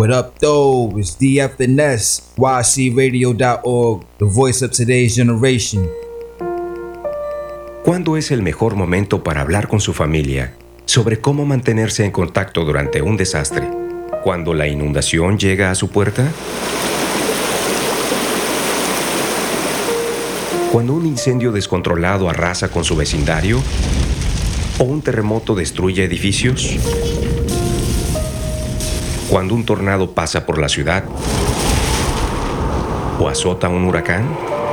What up, though? It's DFNS, YCRadio.org, the voice of today's generation. ¿Cuándo es el mejor momento para hablar con su familia sobre cómo mantenerse en contacto durante un desastre? ¿Cuando la inundación llega a su puerta? ¿Cuando un incendio descontrolado arrasa con su vecindario? ¿O un terremoto destruye edificios? ¿Cuando un tornado pasa por la ciudad? ¿O azota un huracán?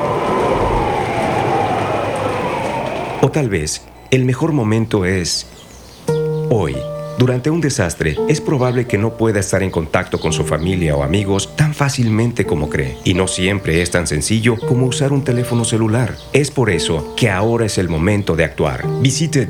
O tal vez, el mejor momento es hoy. Durante un desastre, es probable que no pueda estar en contacto con su familia o amigos tan fácilmente como cree. Y no siempre es tan sencillo como usar un teléfono celular. Es por eso que ahora es el momento de actuar. Visite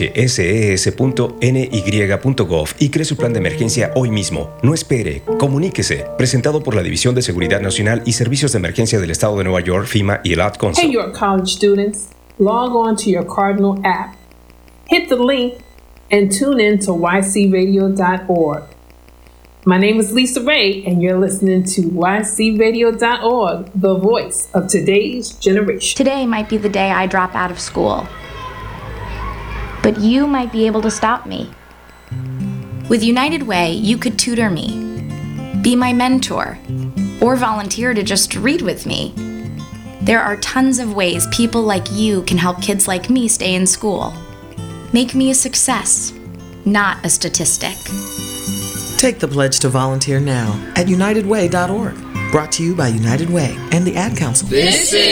dhses.ny.gov y cree su plan de emergencia hoy mismo. No espere, comuníquese. Presentado por la División de Seguridad Nacional y Servicios de Emergencia del Estado de Nueva York, FEMA y el Ad Council. Hey, York College students. Log on to your Cardinal app. Hit the link and tune in to ycradio.org. My name is Lisa Ray, and you're listening to ycradio.org, the voice of today's generation. Today might be the day I drop out of school, but you might be able to stop me. With United Way, you could tutor me, be my mentor, or volunteer to just read with me. There are tons of ways people like you can help kids like me stay in school. Make me a success, not a statistic. Take the pledge to volunteer now at unitedway.org. Brought to you by United Way and the Ad Council. This is